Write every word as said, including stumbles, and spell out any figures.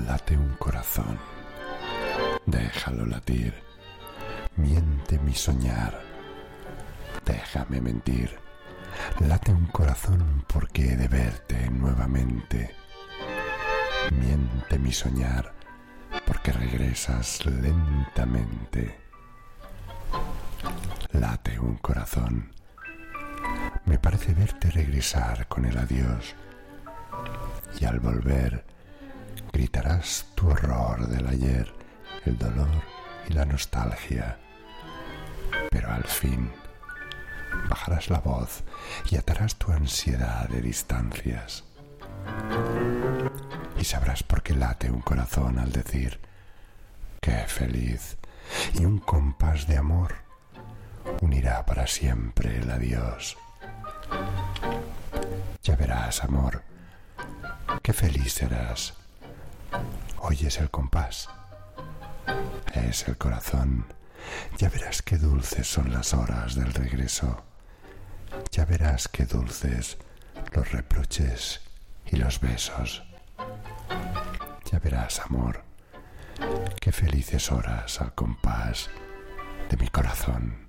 Late un corazón, déjalo latir, miente mi soñar, déjame mentir. Late un corazón porque he de verte nuevamente. Miente mi soñar porque regresas lentamente. Late un corazón, me parece verte regresar con el adiós, y al volver gritarás tu horror del ayer, el dolor y la nostalgia. Pero al fin bajarás la voz y atarás tu ansiedad de distancias. Y sabrás por qué late un corazón al decir qué feliz, y un compás de amor unirá para siempre el adiós. Ya verás, amor, qué feliz serás. Oyes el compás, es el corazón. Ya verás qué dulces son las horas del regreso. Ya verás qué dulces los reproches y los besos. Ya verás, amor, qué felices horas al compás de mi corazón.